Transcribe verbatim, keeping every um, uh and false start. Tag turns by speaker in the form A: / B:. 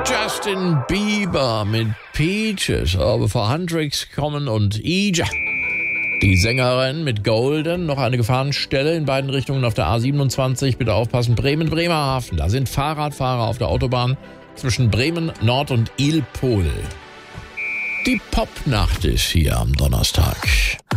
A: Justin Bieber mit Peaches. Aber bevor Hendrix kommen und Ija, die Sängerin mit Golden, noch eine Gefahrenstelle in beiden Richtungen auf der A siebenundzwanzig. Bitte aufpassen, Bremen-Bremerhaven. Da sind Fahrradfahrer auf der Autobahn zwischen Bremen Nord und Ilpol. Die Popnacht ist hier am Donnerstag.